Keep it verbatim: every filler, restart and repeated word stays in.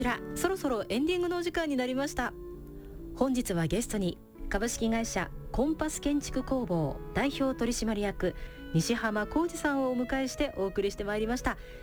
らそろそろエンディングのお時間になりました。本日はゲストに株式会社コンパス建築工房代表取締役西浜浩二さんをお迎えしてお送りしてまいりました。